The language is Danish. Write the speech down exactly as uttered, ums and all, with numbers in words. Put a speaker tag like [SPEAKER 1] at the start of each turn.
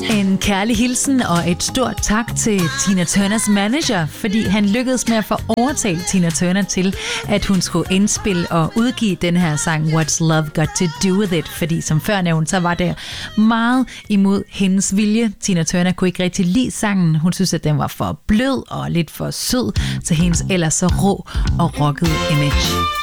[SPEAKER 1] En kærlig hilsen og et stort tak til Tina Turners manager, fordi han lykkedes med at få overtalt Tina Turner til, at hun skulle indspille og udgive den her sang What's Love Got To Do With It, fordi som før nævnt, så var det meget imod hendes vilje. Tina Turner kunne ikke rigtig lide sangen. Hun synes, at den var for blød og lidt for sød til hendes ellers så rå og rockede image.